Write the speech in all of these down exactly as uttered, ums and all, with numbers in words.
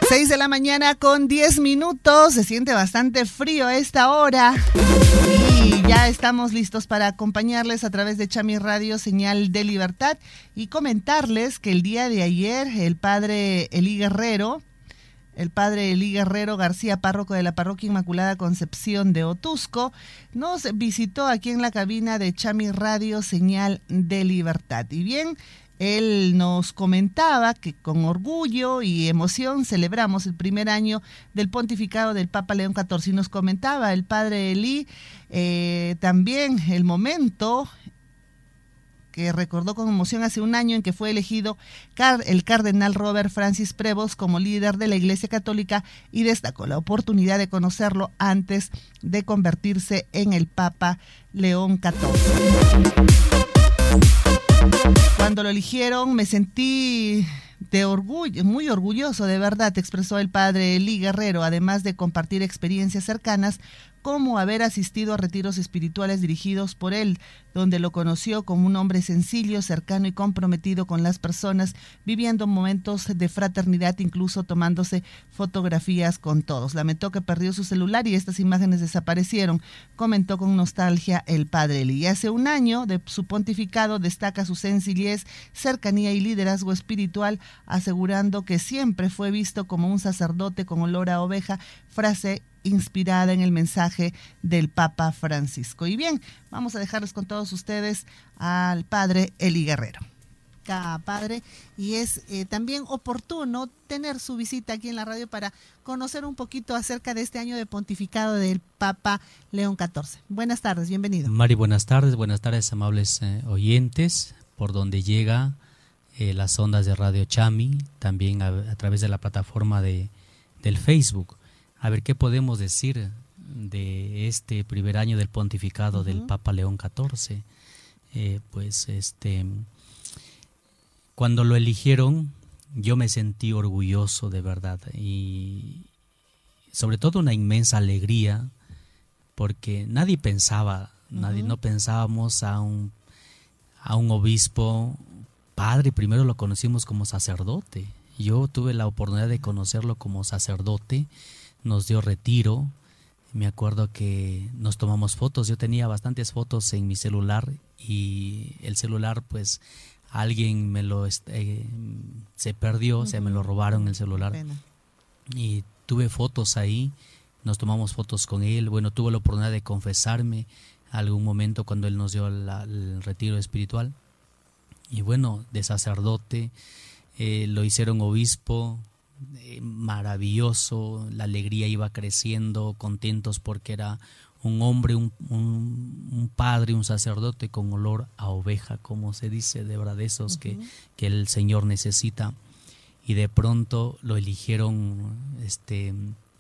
seis de la mañana con diez minutos, se siente bastante frío a esta hora y ya estamos listos para acompañarles a través de Chami Radio, señal de libertad, y comentarles que el día de ayer el padre Elí Guerrero, el padre Elí Guerrero García, párroco de la Parroquia Inmaculada Concepción de Otusco, nos visitó aquí en la cabina de Chami Radio, señal de libertad. Y bien, él nos comentaba que con orgullo y emoción celebramos el primer año del pontificado del Papa León catorce. Y nos comentaba el padre Elí eh, también el momento que recordó con emoción hace un año en que fue elegido el cardenal Robert Francis Prevost como líder de la Iglesia Católica, y destacó la oportunidad de conocerlo antes de convertirse en el Papa León catorce. Cuando lo eligieron me sentí de orgullo, muy orgulloso, de verdad, expresó el padre Elí Guerrero, además de compartir experiencias cercanas como haber asistido a retiros espirituales dirigidos por él, donde lo conoció como un hombre sencillo, cercano y comprometido con las personas, viviendo momentos de fraternidad, incluso tomándose fotografías con todos. Lamentó que perdió su celular y estas imágenes desaparecieron, comentó con nostalgia el padre Elí. Y hace un año de su pontificado destaca su sencillez, cercanía y liderazgo espiritual, asegurando que siempre fue visto como un sacerdote con olor a oveja, frase inspirada en el mensaje del Papa Francisco. Y bien, vamos a dejarles con todos ustedes al padre Elí Guerrero. Cada padre, y es eh, también oportuno tener su visita aquí en la radio para conocer un poquito acerca de este año de pontificado del Papa León catorce. Buenas tardes, bienvenido. Mari, buenas tardes, buenas tardes, amables eh, oyentes, por donde llega eh, las ondas de Radio Chami, también a, a través de la plataforma de, del Facebook. A ver, ¿qué podemos decir de este primer año del pontificado uh-huh. del Papa León catorce? Eh, pues este, cuando lo eligieron, yo me sentí orgulloso de verdad, y sobre todo una inmensa alegría, porque nadie pensaba, uh-huh. nadie, no pensábamos a un, a un obispo padre. Primero lo conocimos como sacerdote. Yo tuve la oportunidad de conocerlo como sacerdote. Nos dio retiro, me acuerdo que nos tomamos fotos, yo tenía bastantes fotos en mi celular, y el celular pues alguien me lo eh, se perdió, uh-huh. se me lo robaron el celular, y tuve fotos ahí, nos tomamos fotos con él. Bueno, tuve la oportunidad de confesarme algún momento cuando él nos dio la, el retiro espiritual, y bueno, de sacerdote eh, lo hicieron obispo. Eh, maravilloso, la alegría iba creciendo, contentos porque era un hombre, un, un, un padre, un sacerdote con olor a oveja, como se dice, de verdad, esos uh-huh. que, que el Señor necesita. Y de pronto lo eligieron este,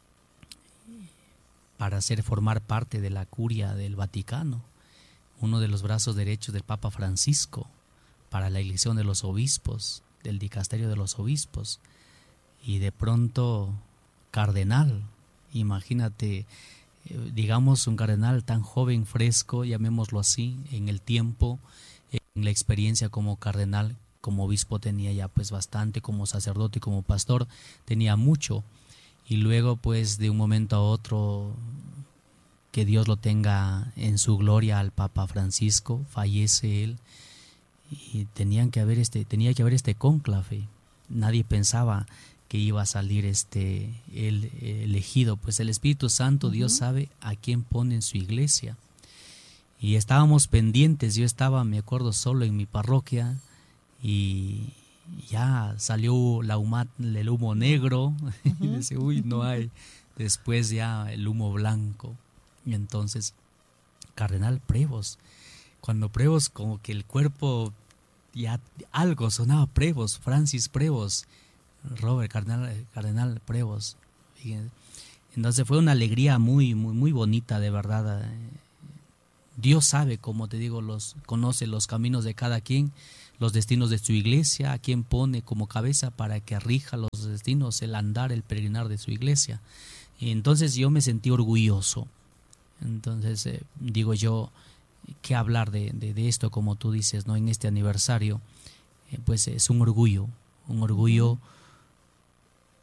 para hacer formar parte de la curia del Vaticano, uno de los brazos derechos del Papa Francisco, para la elección de los obispos, del dicasterio de los obispos. Y de pronto, cardenal, imagínate, eh, digamos un cardenal tan joven, fresco, llamémoslo así, en el tiempo, en la experiencia como cardenal, como obispo tenía ya pues bastante, como sacerdote, como pastor, tenía mucho. Y luego pues de un momento a otro, que Dios lo tenga en su gloria al Papa Francisco, fallece él, y tenían que haber este, tenía que haber este cónclave. Nadie pensaba que iba a salir este el elegido, pues el Espíritu Santo, uh-huh. Dios sabe a quién pone en su iglesia. Y estábamos pendientes, yo estaba, me acuerdo, solo en mi parroquia, y ya salió la huma, el humo negro, uh-huh. y dice, uy, no hay. Después ya el humo blanco. Y entonces, cardenal Prevost, cuando Prevost, como que el cuerpo, ya algo sonaba Prevost, Francis Prevost, Robert, cardenal, cardenal Prevost. Entonces fue una alegría muy, muy, muy bonita, de verdad. Dios sabe, como te digo, los conoce los caminos de cada quien, los destinos de su iglesia, a quien pone como cabeza para que rija los destinos, el andar, el peregrinar de su iglesia. Y entonces yo me sentí orgulloso. Entonces eh, digo yo, ¿qué hablar de, de, de esto, como tú dices, ¿no? En este aniversario, eh, pues es un orgullo, un orgullo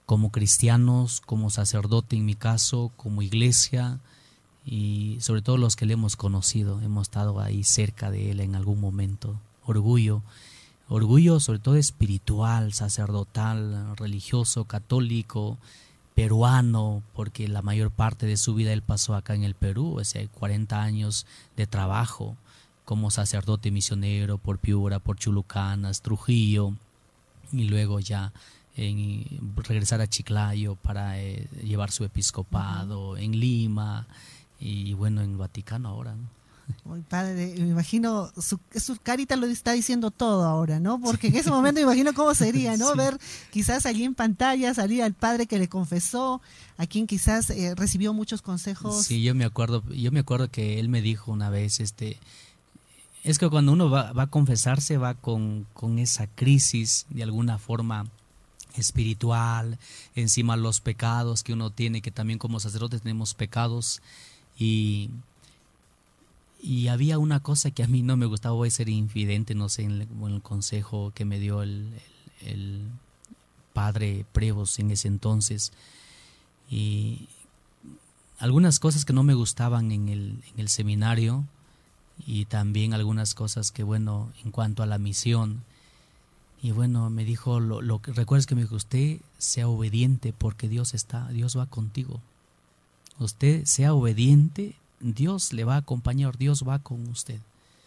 como cristianos, como sacerdote en mi caso, como iglesia, y sobre todo los que le hemos conocido, hemos estado ahí cerca de él en algún momento. Orgullo, orgullo sobre todo espiritual, sacerdotal, religioso, católico, peruano, porque la mayor parte de su vida él pasó acá en el Perú, o sea, cuarenta años de trabajo como sacerdote misionero por Piura, por Chulucanas, Trujillo, y luego ya en regresar a Chiclayo para eh, llevar su episcopado, uh-huh. en Lima, y bueno, en Vaticano ahora, ¿no? Muy padre, me imagino, su, su carita lo está diciendo todo ahora, ¿no? Porque en ese momento me imagino cómo sería, ¿no? Sí. Ver quizás allí en pantalla salir al padre que le confesó, a quien quizás eh, recibió muchos consejos. Sí, yo me acuerdo, yo me acuerdo que él me dijo una vez, este, es que cuando uno va, va a confesarse va con, con esa crisis de alguna forma espiritual, encima los pecados que uno tiene, que también como sacerdotes tenemos pecados, y Y había una cosa que a mí no me gustaba, voy a ser infidente, no sé, en el, en el consejo que me dio el, el, el padre Prevos en ese entonces. Y algunas cosas que no me gustaban en el, en el seminario, y también algunas cosas que, bueno, en cuanto a la misión. Y bueno, me dijo, lo, lo que recuerdas que me dijo, usted sea obediente porque Dios está, Dios va contigo. Usted sea obediente, Dios le va a acompañar, Dios va con usted.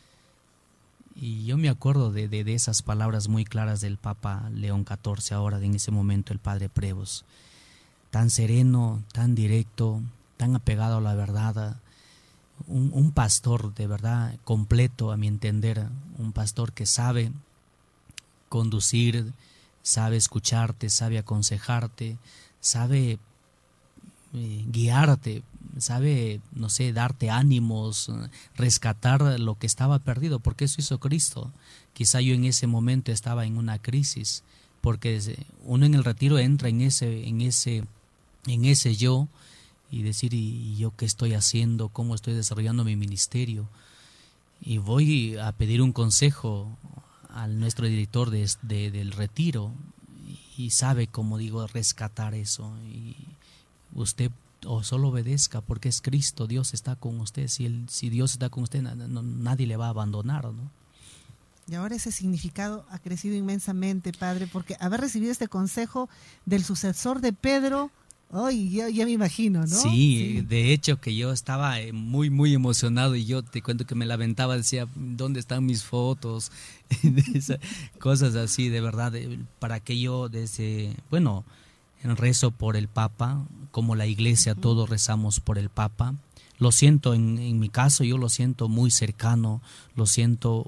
Y yo me acuerdo de, de, de esas palabras muy claras del Papa León catorce, ahora en ese momento el padre Prevos, tan sereno, tan directo, tan apegado a la verdad, un, un pastor de verdad completo a mi entender, un pastor que sabe conducir, sabe escucharte, sabe aconsejarte, sabe eh, guiarte, sabe, no sé, darte ánimos, rescatar lo que estaba perdido, porque eso hizo Cristo. Quizá yo en ese momento estaba en una crisis, porque uno en el retiro entra en ese, en ese, en ese yo, y decir, ¿y yo qué estoy haciendo? ¿Cómo estoy desarrollando mi ministerio? Y voy a pedir un consejo al nuestro director de, de, del retiro, y sabe, como digo, rescatar eso. Y usted o solo obedezca porque es Cristo, Dios está con usted. Si, él, si Dios está con usted, no, no, nadie le va a abandonar, ¿no? Y ahora ese significado ha crecido inmensamente, padre, porque haber recibido este consejo del sucesor de Pedro, hoy ya, ya me imagino, ¿no? Sí, sí, de hecho que yo estaba muy, muy emocionado, y yo te cuento que me lamentaba, decía, ¿dónde están mis fotos? Cosas así, de verdad, para que yo desde, bueno, rezo por el Papa, como la iglesia, uh-huh. todos rezamos por el Papa. Lo siento, en, en mi caso, yo lo siento muy cercano, lo siento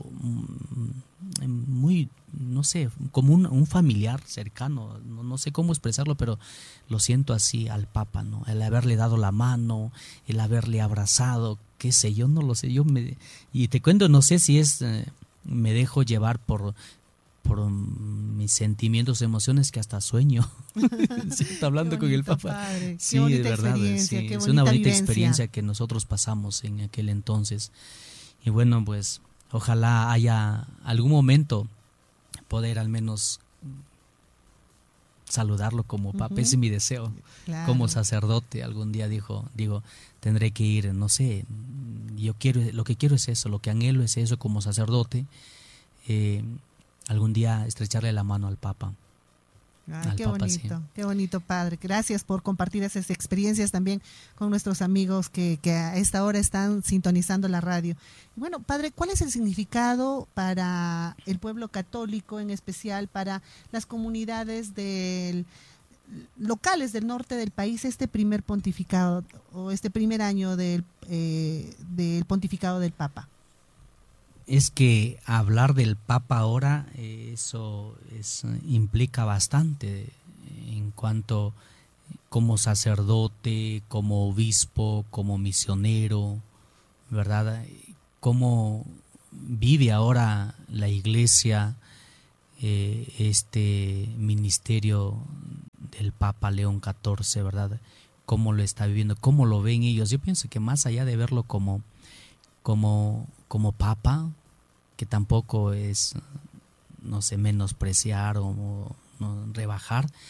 muy, no sé, como un, un familiar cercano, no, no sé cómo expresarlo, pero lo siento así al Papa, ¿no? El haberle dado la mano, el haberle abrazado, qué sé, yo no lo sé, yo me, y te cuento, no sé si es, eh, me dejo llevar por... por um, mis sentimientos, emociones, que hasta sueño. Sí, está hablando bonito, con el Papa. Padre. Sí, qué de verdad. Sí, es una bonita vivencia. experiencia que nosotros pasamos en aquel entonces. Y bueno, pues ojalá haya algún momento poder al menos saludarlo como Papa. Uh-huh. Ese es mi deseo. Claro. Como sacerdote, algún día dijo, digo, tendré que ir, no sé, yo quiero, lo que quiero es eso, lo que anhelo es eso como sacerdote. Eh, algún día estrecharle la mano al Papa. Ay, qué Papa, bonito, sí. Qué bonito, padre. Gracias por compartir esas experiencias también con nuestros amigos que, que a esta hora están sintonizando la radio. Y bueno, padre, ¿cuál es el significado para el pueblo católico, en especial para las comunidades del, locales del norte del país, este primer pontificado o este primer año del, eh, del pontificado del Papa? Es que hablar del Papa ahora, eh, eso es, implica bastante en cuanto como sacerdote, como obispo, como misionero, ¿verdad? Cómo vive ahora la Iglesia eh, este ministerio del Papa León catorce, ¿verdad? Cómo lo está viviendo, cómo lo ven ellos. Yo pienso que más allá de verlo como, como, como Papa, que tampoco es, no sé, menospreciar o no, rebajar,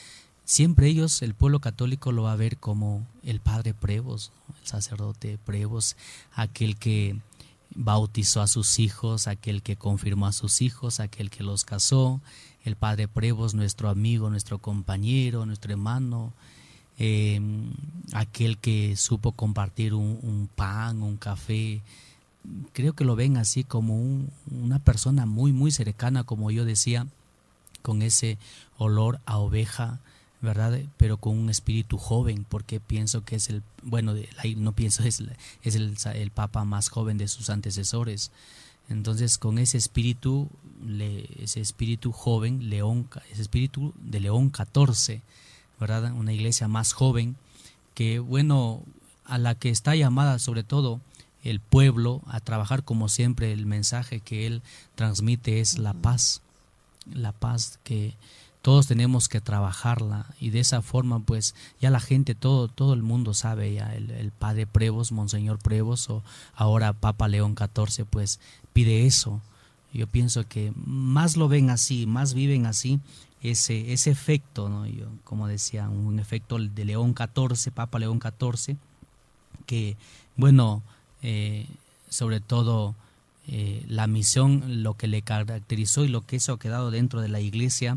siempre ellos, el pueblo católico lo va a ver como el padre Prevos, el sacerdote Prevos, aquel que bautizó a sus hijos, aquel que confirmó a sus hijos, aquel que los casó, el padre Prevos, nuestro amigo, nuestro compañero, nuestro hermano, eh, aquel que supo compartir un, un pan, un café. Creo que lo ven así como un, una persona muy, muy cercana, como yo decía, con ese olor a oveja, ¿verdad? Pero con un espíritu joven, porque pienso que es el, bueno, no pienso, es, es el, el papa más joven de sus antecesores. Entonces, con ese espíritu, le, ese espíritu joven, León, ese espíritu de León catorce, ¿verdad? Una iglesia más joven, que, bueno, a la que está llamada sobre todo el pueblo a trabajar, como siempre. El mensaje que él transmite es la paz, la paz que todos tenemos que trabajarla, y de esa forma pues ya la gente, todo todo el mundo sabe ya, el, el padre Prevos, Monseñor Prevos, o ahora Papa León catorce, pues pide eso. Yo pienso que más lo ven así, más viven así, ese ese efecto, ¿no? Yo, como decía, un efecto de León catorce, Papa León catorce, que bueno, eh, sobre todo eh, la misión, lo que le caracterizó y lo que eso ha quedado dentro de la iglesia,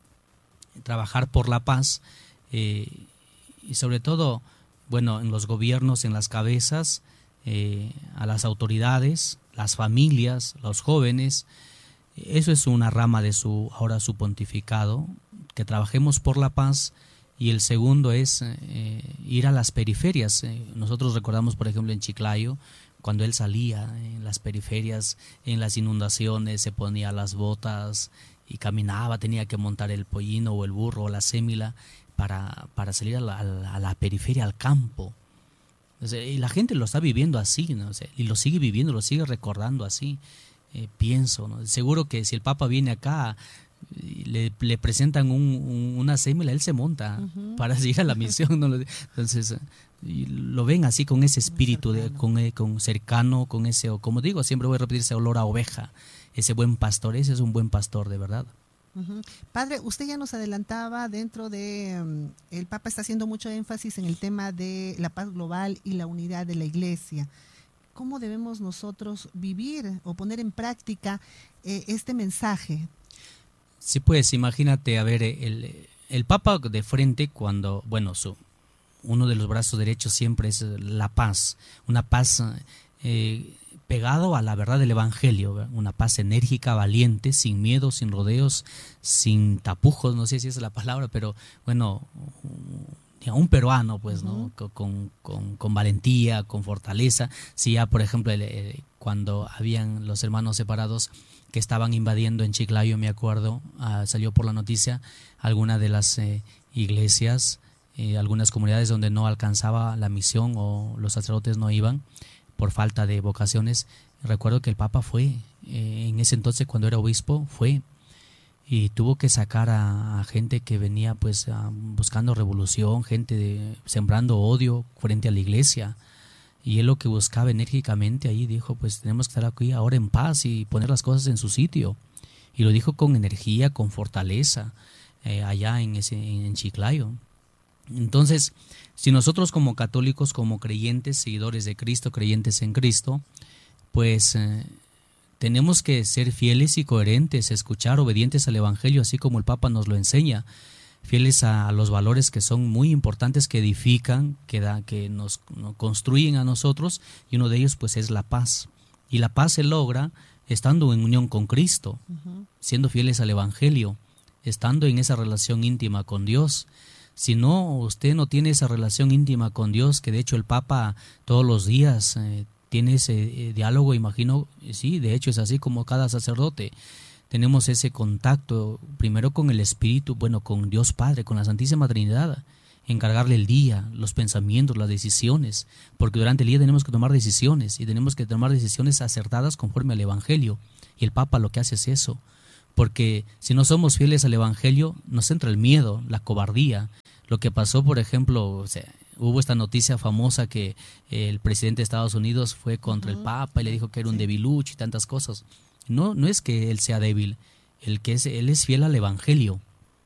trabajar por la paz, eh, y sobre todo, bueno, en los gobiernos, en las cabezas, eh, a las autoridades, las familias, los jóvenes. Eso es una rama de su, ahora su pontificado, que trabajemos por la paz. Y el segundo es eh, ir a las periferias. Eh, nosotros recordamos, por ejemplo, en Chiclayo, cuando él salía en las periferias, en las inundaciones, se ponía las botas y caminaba, tenía que montar el pollino o el burro o la sémila para, para salir a la, a, la, a la periferia, al campo. O sea, y la gente lo está viviendo así, ¿no? O sea, y lo sigue viviendo, lo sigue recordando así. Eh, pienso, ¿no? Seguro que si el Papa viene acá, le, le presentan un, un, una sémila, él se monta uh-huh. para seguir a la misión, ¿no? Entonces y lo ven así, con ese espíritu de, con, con cercano, con ese, como digo, siempre voy a repetir, ese olor a oveja, ese buen pastor. Ese es un buen pastor de verdad. Uh-huh. Padre, usted ya nos adelantaba dentro de um, el Papa está haciendo mucho énfasis en el tema de la paz global y la unidad de la Iglesia. ¿Cómo debemos nosotros vivir o poner en práctica eh, este mensaje? Sí, pues imagínate, a ver, el, el Papa de frente, cuando, bueno, su, uno de los brazos derechos siempre es la paz, una paz eh, pegado a la verdad del Evangelio, ¿verdad? Una paz enérgica, valiente, sin miedo, sin rodeos, sin tapujos, no sé si esa es la palabra, pero bueno, un peruano, pues, ¿no? Uh-huh. Con, con, con valentía, con fortaleza. Si ya, por ejemplo, el, el, cuando habían los hermanos separados que estaban invadiendo en Chiclayo, me acuerdo, uh, salió por la noticia, alguna de las eh, iglesias, eh, algunas comunidades donde no alcanzaba la misión o los sacerdotes no iban por falta de vocaciones. Recuerdo que el Papa fue, eh, en ese entonces cuando era obispo, fue y tuvo que sacar a, a gente que venía pues a, buscando revolución, gente de, sembrando odio frente a la iglesia. Y él lo que buscaba enérgicamente ahí, dijo, pues tenemos que estar aquí ahora en paz y poner las cosas en su sitio. Y lo dijo con energía, con fortaleza, eh, allá en, ese, en Chiclayo. Entonces, si nosotros como católicos, como creyentes, seguidores de Cristo, creyentes en Cristo, pues eh, tenemos que ser fieles y coherentes, escuchar, obedientes al Evangelio, así como el Papa nos lo enseña, fieles a, a los valores que son muy importantes, que edifican, que, da, que nos, nos construyen a nosotros, y uno de ellos pues es la paz. Y la paz se logra estando en unión con Cristo, uh-huh. siendo fieles al Evangelio, estando en esa relación íntima con Dios. Si no, usted no tiene esa relación íntima con Dios, que de hecho el Papa todos los días eh, tiene ese eh, diálogo, imagino, sí, de hecho es así como cada sacerdote. Tenemos ese contacto primero con el Espíritu, bueno, con Dios Padre, con la Santísima Trinidad, encargarle el día, los pensamientos, las decisiones, porque durante el día tenemos que tomar decisiones y tenemos que tomar decisiones acertadas conforme al Evangelio. Y el Papa lo que hace es eso, porque si no somos fieles al Evangelio, nos entra el miedo, la cobardía. Lo que pasó, por ejemplo, o sea, hubo esta noticia famosa que el presidente de Estados Unidos fue contra uh-huh. el Papa y le dijo que era un sí. debilucho y tantas cosas. No, no es que él sea débil, el que es, él es fiel al Evangelio,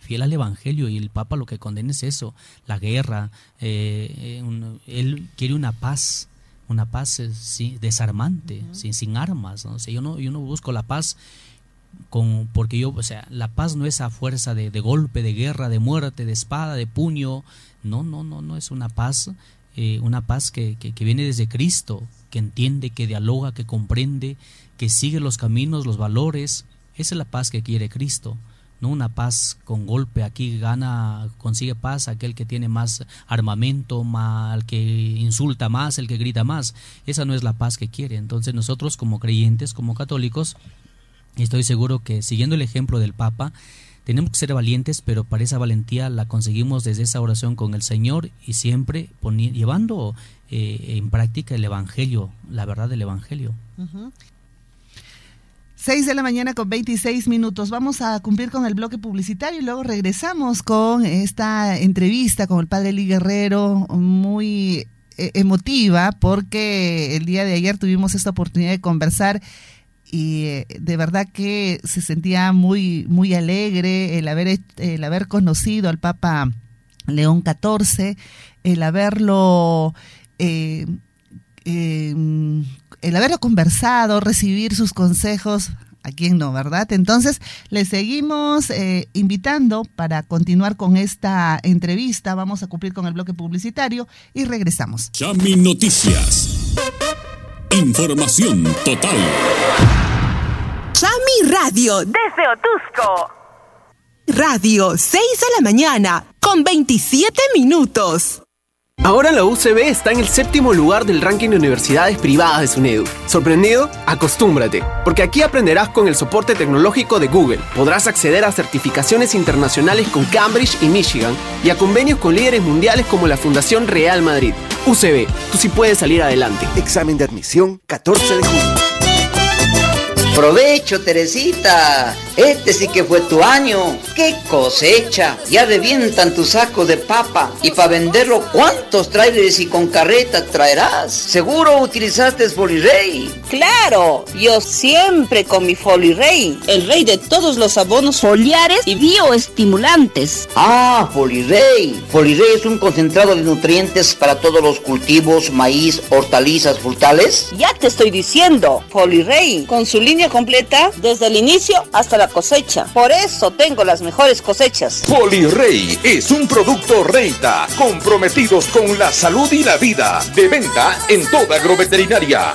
fiel al Evangelio, y el Papa lo que condena es eso, la guerra. Eh, eh, un, él quiere una paz, una paz eh, sí, desarmante, uh-huh. sin, sin armas, ¿no? O sea, yo no, yo no busco la paz con, porque yo, o sea, la paz no es a fuerza de, de golpe, de guerra, de muerte, de espada, de puño. No, no, no, no es una paz, eh, una paz que, que, que viene desde Cristo, que entiende, que dialoga, que comprende, que sigue los caminos, los valores. Esa es la paz que quiere Cristo, no una paz con golpe. Aquí gana, consigue paz aquel que tiene más armamento, más, el que insulta más, el que grita más. Esa no es la paz que quiere. Entonces nosotros como creyentes, como católicos, estoy seguro que siguiendo el ejemplo del Papa, tenemos que ser valientes, pero para esa valentía la conseguimos desde esa oración con el Señor y siempre poni- llevando eh, en práctica el Evangelio, la verdad del Evangelio. Uh-huh. seis de la mañana con veintiséis minutos. Vamos a cumplir con el bloque publicitario y luego regresamos con esta entrevista con el padre Eli Guerrero, muy eh, emotiva, porque el día de ayer tuvimos esta oportunidad de conversar y eh, de verdad que se sentía muy, muy alegre el haber, el haber conocido al Papa León catorce, el haberlo... Eh, eh, el haberlo conversado, recibir sus consejos, ¿a quién no, verdad? Entonces, les seguimos eh, invitando para continuar con esta entrevista. Vamos a cumplir con el bloque publicitario y regresamos. Chami Noticias. Información total. Chami Radio, desde Otusco. Radio, seis de la mañana, con veintisiete minutos. Ahora la U C B está en el séptimo lugar del ranking de universidades privadas de SUNEDU. ¿Sorprendido? Acostúmbrate, porque aquí aprenderás con el soporte tecnológico de Google. Podrás acceder a certificaciones internacionales con Cambridge y Michigan y a convenios con líderes mundiales como la Fundación Real Madrid. U C B, tú sí puedes salir adelante. Examen de admisión catorce de junio. Provecho, Teresita. Este sí que fue tu año. ¡Qué cosecha! Ya revientan tu saco de papa. Y para venderlo, ¿cuántos trailers y con carreta traerás? Seguro utilizaste Folirey. Claro, yo siempre con mi Folirey, el rey de todos los abonos foliares y bioestimulantes. Ah, Folirey. Folirey es un concentrado de nutrientes para todos los cultivos, maíz, hortalizas, frutales. Ya te estoy diciendo, Folirey, con su línea completa desde el inicio hasta la cosecha. Por eso tengo las mejores cosechas. Folirey es un producto Reita, comprometidos con la salud y la vida. De venta en toda agroveterinaria.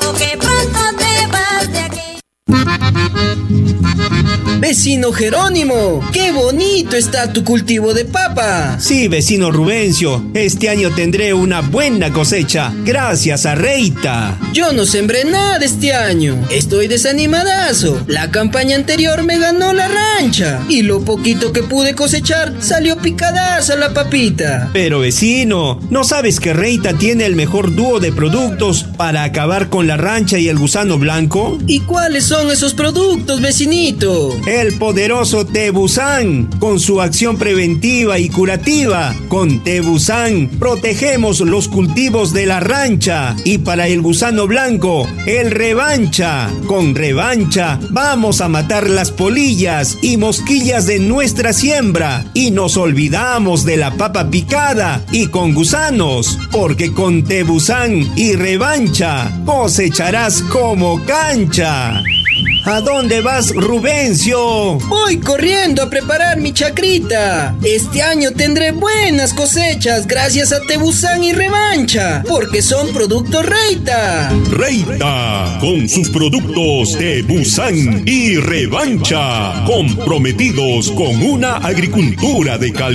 Vecino Jerónimo, qué bonito está tu cultivo de papa. Sí, vecino Rubencio, este año tendré una buena cosecha, gracias a Reita. Yo no sembré nada este año, estoy desanimadazo. La campaña anterior me ganó la rancha y lo poquito que pude cosechar salió picadaza la papita. Pero vecino, ¿no sabes que Reita tiene el mejor dúo de productos para acabar con la rancha y el gusano blanco? ¿Y cuáles son esos productos, vecinito? El poderoso Tebusan, con su acción preventiva y curativa. Con Tebusan protegemos los cultivos de la rancha. Y para el gusano blanco, el Revancha. Con Revancha vamos a matar las polillas y mosquillas de nuestra siembra. Y nos olvidamos de la papa picada y con gusanos. Porque con Tebusan y Revancha cosecharás como cancha. ¿A dónde vas, Rubencio? Voy corriendo a preparar mi chacrita. Este año tendré buenas cosechas gracias a Tebusan y Revancha, porque son productos Reita. Reita, con sus productos Tebusan y Revancha, comprometidos con una agricultura de calidad.